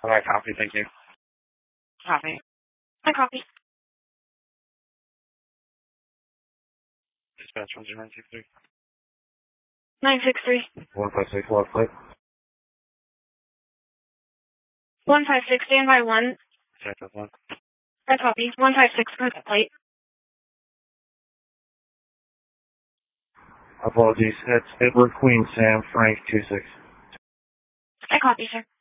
Alright, copy, thank you. Copy. I copy. Dispatch 10963. 963. 156, left plate. 156, standby 1. Check that one. I copy. 156, good plate. Apologies, that's Edward Queen Sam Frank 26. I copy, sir.